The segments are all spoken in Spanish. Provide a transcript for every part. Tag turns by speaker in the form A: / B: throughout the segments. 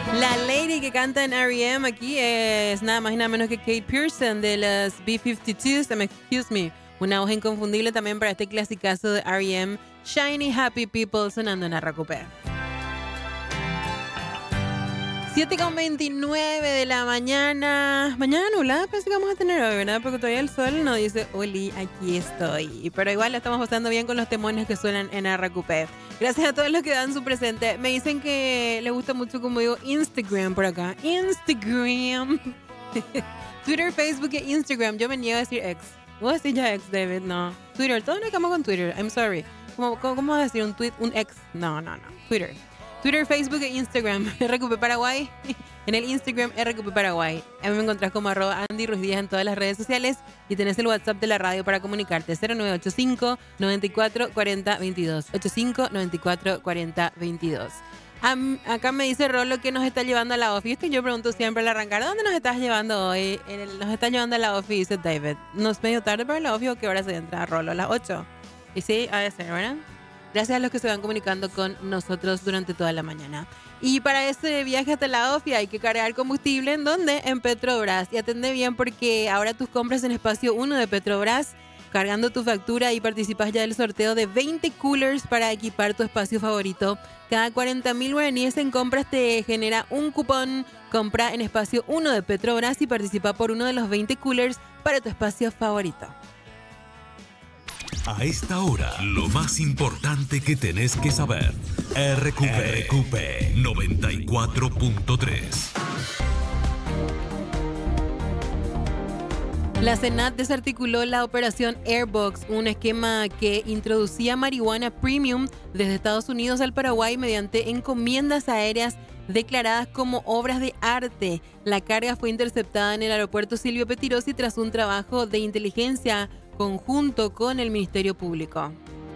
A: La lady que canta en R.E.M. aquí es nada más y nada menos que Kate Pearson de las B-52s. Excuse me. Una voz inconfundible también para este clasicazo de R.E.M. Shiny Happy People sonando en Arracupé. 7:29 de la mañana. Mañana nublada parece que vamos a tener hoy, ¿verdad? Porque todavía el sol nos dice, Oli, aquí estoy. Pero igual la estamos pasando bien con los temones que suenan en Arracupé. Gracias a todos los que dan su presente. Me dicen que les gusta mucho como digo Instagram por acá. Instagram. Twitter, Facebook e Instagram. Yo me niego a decir X. ¿Vos decís ya X, David? No. Twitter. Todos nos quedamos con Twitter. I'm sorry. ¿Cómo vas a decir un tweet? Un X. No. Twitter. Twitter, Facebook e Instagram, RQP Paraguay. En el Instagram, RQP Paraguay. A mí me encontrás como @Andy Ruiz Díaz en todas las redes sociales. Y tenés el WhatsApp de la radio para comunicarte. 0985-9440-22. 85-9440-22. Acá me dice Rolo que nos está llevando a la office. Yo pregunto siempre al arrancar, ¿dónde nos estás llevando hoy? Nos está llevando a la office, dice David. ¿No es medio tarde para la office o qué hora se entra, Rolo? ¿A las 8? Y sí, ha de ser, ¿verdad? Gracias a los que se van comunicando con nosotros durante toda la mañana. Y para este viaje hasta la OFI hay que cargar combustible. ¿En dónde? En Petrobras. Y atende bien porque ahora tus compras en espacio 1 de Petrobras, cargando tu factura y participas ya del sorteo de 20 coolers para equipar tu espacio favorito. Cada 40.000 guaraníes en compras te genera un cupón. Compra en espacio 1 de Petrobras y participa por uno de los 20 coolers para tu espacio favorito.
B: A esta hora, lo más importante que tenés que saber. RQP 94.3.
A: La Senat desarticuló la operación Airbox, un esquema que introducía marihuana premium desde Estados Unidos al Paraguay mediante encomiendas aéreas declaradas como obras de arte. La carga fue interceptada en el aeropuerto Silvio Pettirossi tras un trabajo de inteligencia conjunto con el Ministerio Público.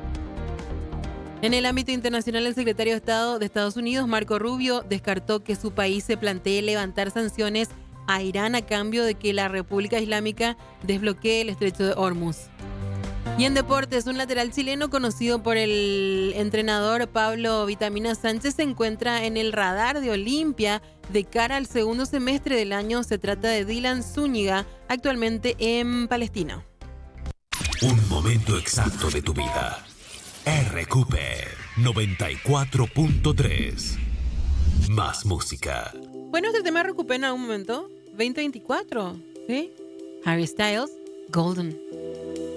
A: En el ámbito internacional, el secretario de Estado de Estados Unidos, Marco Rubio, descartó que su país se plantee levantar sanciones a Irán a cambio de que la República Islámica desbloquee el estrecho de Hormuz. Y en deportes, un lateral chileno conocido por el entrenador Pablo Vitamina Sánchez se encuentra en el radar de Olimpia de cara al segundo semestre del año. Se trata de Dylan Zúñiga, actualmente en Palestina.
B: Un momento exacto de tu vida. RQP 94.3. Más música.
A: Bueno, este tema recupera en algún momento. 2024, ¿sí? Harry Styles, Golden.